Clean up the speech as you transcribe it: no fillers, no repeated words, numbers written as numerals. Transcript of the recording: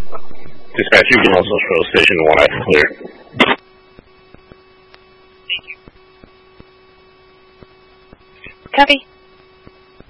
Dispatch, you can also show Station 1F clear. Copy.